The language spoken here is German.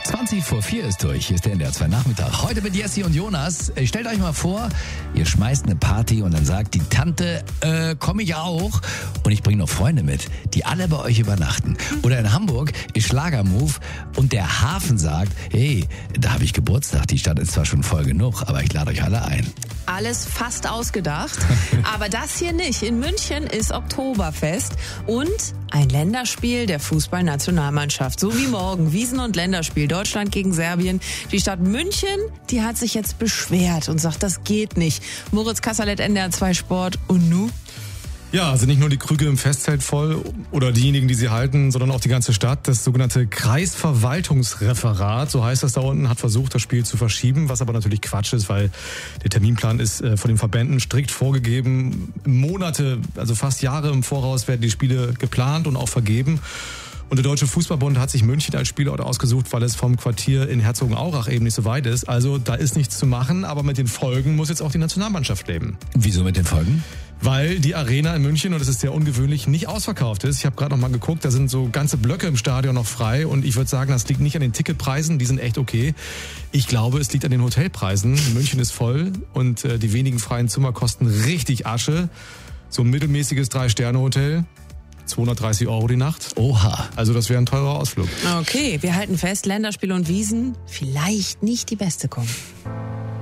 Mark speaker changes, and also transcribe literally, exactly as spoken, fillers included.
Speaker 1: zwanzig vor vier ist durch. Hier ist der N D R zwei Nachmittag. Heute mit Jessie und Jonas. Stellt euch mal vor, ihr schmeißt eine Party und dann sagt die Tante, äh, komm ich auch. Und ich bringe noch Freunde mit, die alle bei euch übernachten. Oder in Hamburg ist Schlagermove und der Hafen sagt, hey, da habe ich Geburtstag. Die Stadt ist zwar schon voll genug, aber ich lade euch alle ein.
Speaker 2: Alles fast ausgedacht, aber das hier nicht. In München ist Oktoberfest und ein Länderspiel der Fußballnationalmannschaft. So wie morgen, Wiesen- und Länderspiel, Deutschland gegen Serbien. Die Stadt München, die hat sich jetzt beschwert und sagt, das geht nicht. Moritz Kasserlet, N D R zwei Sport. Und nu?
Speaker 3: Ja, also nicht nur die Krüge im Festzelt voll oder diejenigen, die sie halten, sondern auch die ganze Stadt. Das sogenannte Kreisverwaltungsreferat, so heißt das da unten, hat versucht, das Spiel zu verschieben, was aber natürlich Quatsch ist, weil der Terminplan ist äh, von den Verbänden strikt vorgegeben. Monate, also fast Jahre im Voraus werden die Spiele geplant und auch vergeben. Und der Deutsche Fußballbund hat sich München als Spielort ausgesucht, weil es vom Quartier in Herzogenaurach eben nicht so weit ist. Also da ist nichts zu machen, aber mit den Folgen muss jetzt auch die Nationalmannschaft leben.
Speaker 1: Wieso mit den Folgen?
Speaker 3: Weil die Arena in München, und das ist sehr ungewöhnlich, nicht ausverkauft ist. Ich habe gerade noch mal geguckt, da sind so ganze Blöcke im Stadion noch frei. Und ich würde sagen, das liegt nicht an den Ticketpreisen, die sind echt okay. Ich glaube, es liegt an den Hotelpreisen. München ist voll und äh, die wenigen freien Zimmer kosten richtig Asche. So ein mittelmäßiges Drei-Sterne-Hotel. zweihundertdreißig Euro die Nacht.
Speaker 1: Oha.
Speaker 3: Also das wäre ein teurer Ausflug.
Speaker 2: Okay, wir halten fest, Länderspiel und Wiesen, vielleicht nicht die beste kommen.